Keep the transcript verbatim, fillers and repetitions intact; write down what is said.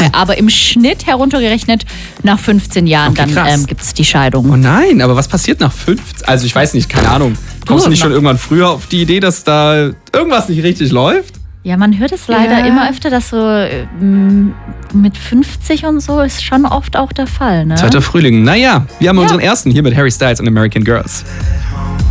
aber im Schnitt heruntergerechnet nach fünfzehn Jahren, Okay, dann ähm, gibt es die Scheidung. Oh nein, aber was passiert nach fünfzehn? Also ich weiß nicht, keine Ahnung. Kommst du nicht schon irgendwann früher auf die Idee, dass da irgendwas nicht richtig läuft? Ja, man hört es leider Ja. immer öfter, dass so ähm, mit fünfzig und so ist schon oft auch der Fall. Ne? Zweiter Frühling. Naja, wir haben Ja. unseren ersten hier mit Harry Styles und American Girls.